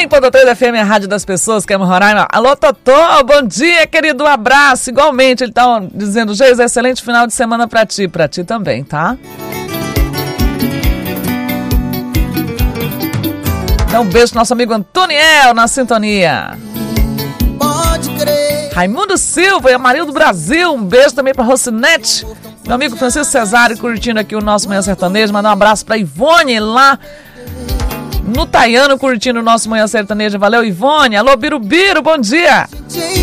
100.3 FM, a rádio das pessoas, que é Roraima. Alô, Totó, bom dia, querido, abraço. Igualmente, ele tá dizendo, Geis, excelente final de semana pra ti também, tá? Então, um beijo pro nosso amigo Antoniel na sintonia. Pode crer. Raimundo Silva e Amarildo Brasil, um beijo também pra Rocinete. Meu amigo Francisco Cesário curtindo aqui o nosso Manhã Sertanejo. Mandar um abraço pra Ivone lá no Taiano, curtindo o nosso Manhã Sertanejo. Valeu, Ivone. Alô, Birubiru, bom dia.